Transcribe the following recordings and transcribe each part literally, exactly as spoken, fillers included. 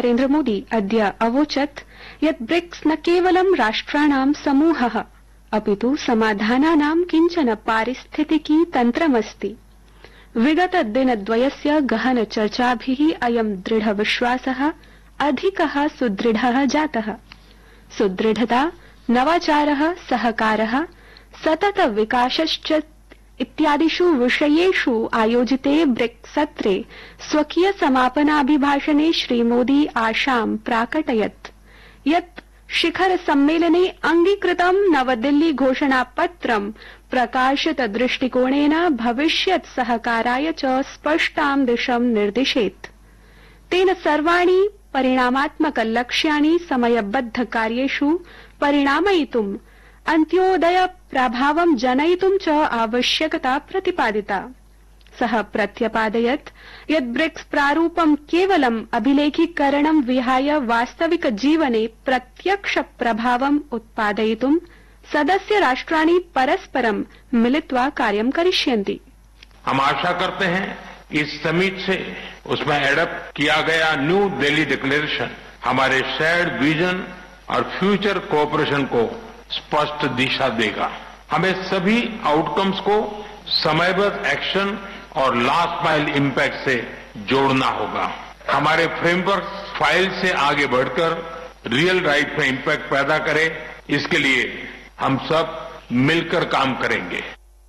नरेन्द्र मोदी अद्य अवोचत् यत् ब्रिक्स न केवलं राष्ट्राणां समूहः अपितु समाधानानां किञ्चन पारिस्थितिकी तन्त्रमस्ति। विगत दिनद्वयस्य गहन चर्चाभिः अयं दृढ विश्वासः अधिकः सुदृढः जातः। सुदृढता, नवाचारः, सहकारः, सतत विकासश्च इत्यादिषु विषयेषु आयोजिते ब्रिक्स सत्रे स्वकीय समापनाभिभाषणे श्रीमोदी आशां प्राकटयत् यत् शिखर सम्मेलने अंगीकृतं नवदिल्ली घोषणापत्रं प्रकाशित दृष्टिकोणेन भविष्यत् सहकाराय च स्पष्टां दिशं निर्दिशेत्। तेन सर्वाणि परिणामात्मक लक्ष्याणि समयबद्ध कार्येषु परिणामयितुम् अन्त्योदय प्रभावं जनयितुं च आवश्यकता प्रतिपादिता। सः प्रत्यपादयत् यत् ब्रिक्स प्रारूपं केवलम् अभिलेखीकरणं विहाय वास्तविक जीवने प्रत्यक्ष प्रभावम् उत्पादयितुं सदस्य राष्ट्राणि परस्परं मिलित्वा कार्यं करिष्यन्ति। हम आशा करते हैं इस समिट से उसमें एडप्ट किया गया न्यू दिल्ली डिक्लेरेशन हमारे शेयर्ड विजन और फ्यूचर कोऑपरेशन को स्पष्ट दिशा देगा। हमें सभी आउटकम्स को समयबद्ध एक्शन और लास्ट माइल इम्पैक्ट से जोड़ना होगा। हमारे फ्रेमवर्क फाइल से आगे बढ़कर रियल राइट में इम्पैक्ट पैदा करे, इसके लिए हम सब मिलकर काम करेंगे।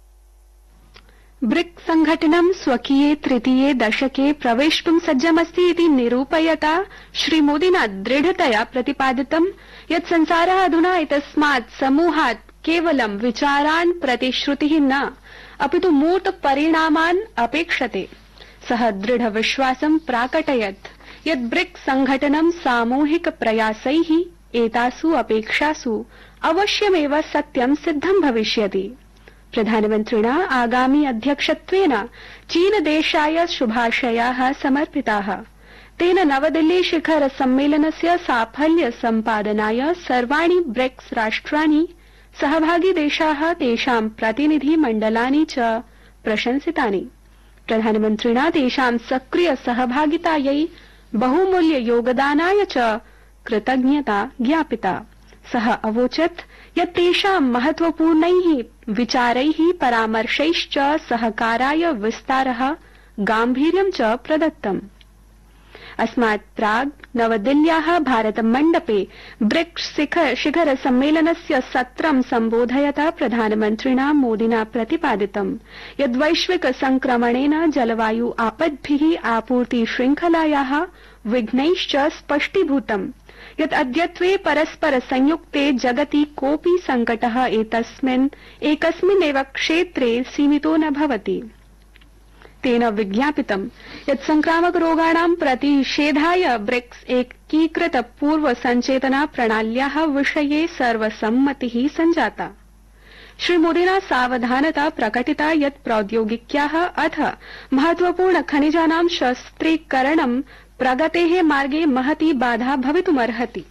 ब्रिक्स संघटनं स्वकीये तृतीये दशके प्रवेष्टुं सज्जमस्ति इति निरूपयता श्रीमोदिना दृढतया प्रतिपादितं यत् संसारः अधुना एतस्मात् समूहात् केवलं विचारान् प्रतिश्रुतिः न अपितु मूर्त परिणामान् अपेक्षते। सः दृढ विश्वासं प्राकटयत् यत् ब्रिक्स संघटनं सामूहिक प्रयासैः एतासु अपेक्षासु अवश्यमेव सत्यं सिद्धं भविष्यति। प्रधानमन्त्रिणा आगामि अध्यक्षत्वेन चीन देशाय शुभाशयाः समर्पिताः। तेन नवदिल्ली शिखर सम्मेलनस्य साफल्य सम्पादनाय सर्वाणि ब्रिक्स राष्ट्राणि सहभागी देशाः तेषां प्रतिनिधि मण्डलानि च प्रशंसितानि। प्रधानमन्त्रिणा तेषां सक्रिय सहभागितायै बहुमूल्य योगदानाय च कृतज्ञता ज्ञापिता। सः अवोचत् यत् तेषां महत्वपूर्णैः विचारैः परामर्शैश्च सहकाराय विस्तारः गाम्भीर्यं च प्रदत्तम्। अस्मात् प्राग् नवदिल्ल्याः भारत मण्डपे ब्रिक्स शिखर सम्मेलनस्य सत्रं सम्बोधयता प्रधानमन्त्रिणा मोदिना प्रतिपादितं यत् वैश्विक संक्रमणेन जलवायु आपद्भिः आपूर्ति श्रृंखलायाः विघ्नैश्च स्पष्टीभूतम् यत् अद्यत्वे परस्पर संयुक्ते जगति कोऽपि संकटः एतस्मिन् एकस्मिन्नेव क्षेत्रे सीमितो न भवति। तेन विज्ञापितं यत् संक्रामक रोगाणां प्रतिषेधाय ब्रिक्स एकीकृत पूर्व संचेतना प्रणाल्याः विषये सर्वसम्मतिः सञ्जाता। श्रीमोदिना सावधानता प्रकटिता यत् प्रौद्योगिक्याः अथ महत्वपूर्ण खनिजानां शस्त्रीकरणं प्रगतेः मार्गे महती बाधा भवितुमर्हति।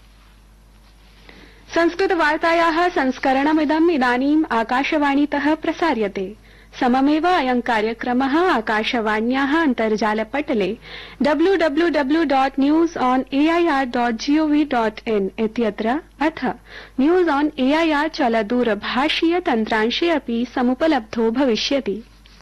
संस्कृत वार्तायाः संस्करणमिदम् इदानीम् आकाशवाणीतः प्रसार्यते। सममेव अयं कार्यक्रमः आकाशवाण्याः अन्तर्जालपटले W W W dot news on A I R dot gov dot in इत्यत्र अथ news on A I R चलदूरभाषीय तन्त्रांशे अपि समुपलब्धो भविष्यति।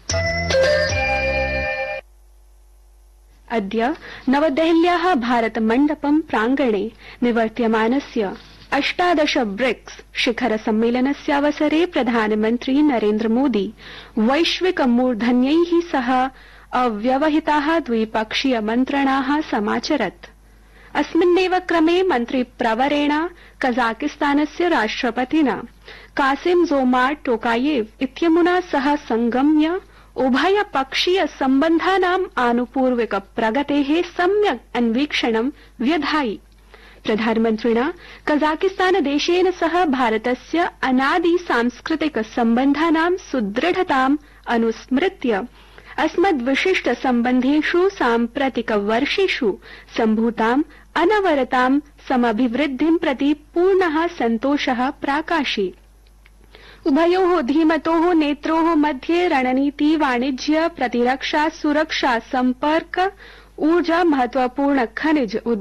अद्य नवदेहल्याः भारत मण्डपं प्राङ्गणे निवर्त्यमानस्य अष्टादश ब्रिक्स शिखर सम्मेलनस्यावसरे प्रधानमन्त्री नरेन्द्र मोदी वैश्विक मूर्धन्यैः सह अव्यवहिताः द्विपक्षीय मन्त्रणाः समाचरत्। अस्मिन्नेव क्रमे मन्त्रिप्रवरेण कजाकिस्तानस्य राष्ट्रपतिना कासिम जोमार्ट टोकायेव इत्यमुना सह संगम्य उभयपक्षीय सम्बन्धानाम् आनुपूर्विक प्रगतेः सम्यक् अन्वीक्षणं व्यधायि। प्रधानमन्त्रिणा कजाकिस्तान देशेन सह भारतस्य अनादि सांस्कृतिक सम्बन्धानां सुदृढताम् अनुस्मृत्य अस्मद्विशिष्ट सम्बन्धेषु साम्प्रतिक वर्षेषु सम्भूताम् अनवरतां समभिवृद्धिं प्रति पूर्णः सन्तोषः प्राकाशि। उभयोः धीमतोः नेत्रोः मध्ये रणनीति, वाणिज्य, प्रतिरक्षा, सुरक्षा, सम्पर्क, ऊर्जा, महत्वपूर्ण खनिज